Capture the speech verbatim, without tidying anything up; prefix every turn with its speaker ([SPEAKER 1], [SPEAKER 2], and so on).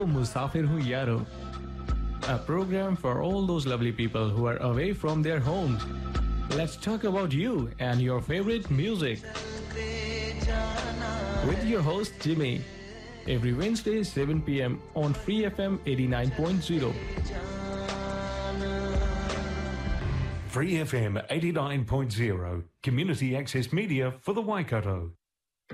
[SPEAKER 1] Musafir Hu Yaro, a program for all those lovely people who are away from their homes. Let's talk about you and your favorite music with your host Jimmy. Every Wednesday, seven p m on Free F M eighty-nine point zero.
[SPEAKER 2] Free F M eighty-nine point zero, community access media for the Waikato.